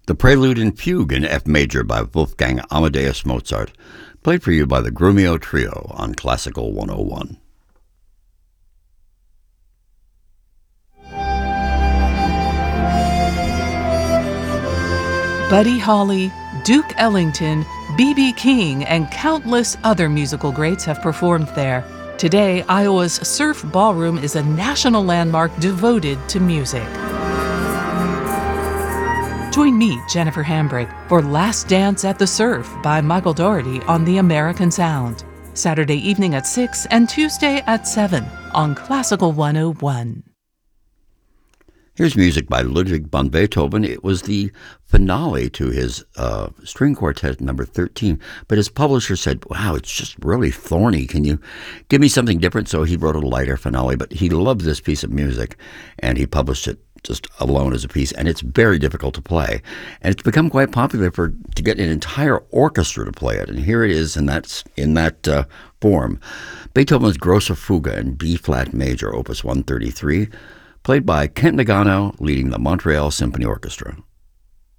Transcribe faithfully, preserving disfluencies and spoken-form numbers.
The Prelude and Fugue in F major by Wolfgang Amadeus Mozart, played for you by the Grumio Trio on Classical one oh one. Buddy Holly, Duke Ellington, B B King, and countless other musical greats have performed there. Today, Iowa's Surf Ballroom is a national landmark devoted to music. Join me, Jennifer Hambrick, for Last Dance at the Surf by Michael Dougherty on the American Sound. Saturday evening at six and Tuesday at seven on Classical one oh one. Here's music by Ludwig van Beethoven. It was the finale to his uh, string quartet number thirteen, but his publisher said, wow, it's just really thorny. Can you give me something different? So he wrote a lighter finale, but he loved this piece of music, and he published it just alone as a piece, and it's very difficult to play. And it's become quite popular for to get an entire orchestra to play it, and here it is in that, in that uh, form. Beethoven's Grosse Fuge in B-flat major, opus one thirty-three, played by Kent Nagano, leading the Montreal Symphony Orchestra.